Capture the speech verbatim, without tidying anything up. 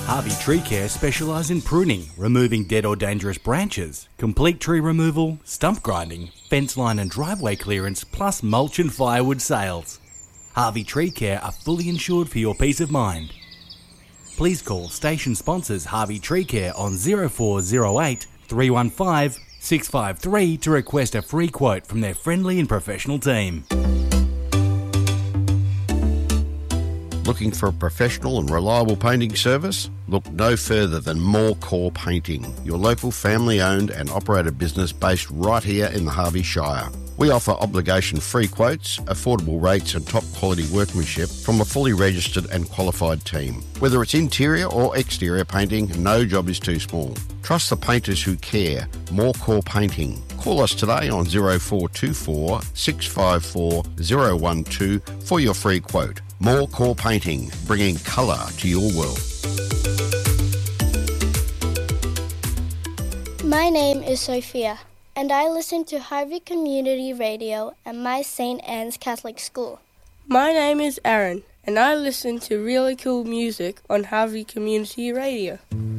Harvey Tree Care specialise in pruning, removing dead or dangerous branches, complete tree removal, stump grinding, fence line and driveway clearance, plus mulch and firewood sales. Harvey Tree Care are fully insured for your peace of mind. Please call station sponsors Harvey Tree Care on zero four zero eight, three one five, six five three to request a free quote from their friendly and professional team. Looking for a professional and reliable painting service? Look no further than More Core Painting, your local family-owned and operated business based right here in the Harvey Shire. We offer obligation-free quotes, affordable rates and top-quality workmanship from a fully registered and qualified team. Whether it's interior or exterior painting, no job is too small. Trust the painters who care. More Core Painting. Call us today on zero four two four, six five four, zero one two for your free quote. More Core Painting, bringing colour to your world. My name is Sophia, and I listen to Harvey Community Radio at my Saint Anne's Catholic School. My name is Aaron, and I listen to really cool music on Harvey Community Radio.